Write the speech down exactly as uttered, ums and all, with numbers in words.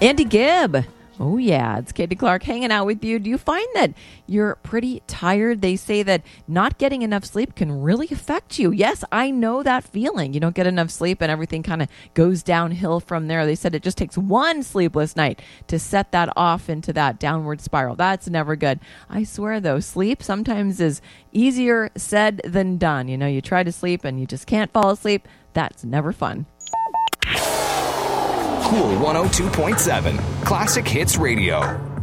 Andy Gibb. Oh, yeah. It's Katie Clark hanging out with you. Do you find that you're pretty tired? They say that not getting enough sleep can really affect you. Yes, I know that feeling. You don't get enough sleep and everything kind of goes downhill from there. They said it just takes one sleepless night to set that off into that downward spiral. That's never good. I swear, though, sleep sometimes is easier said than done. You know, you try to sleep and you just can't fall asleep. That's never fun. Cool one oh two point seven, Classic Hits Radio.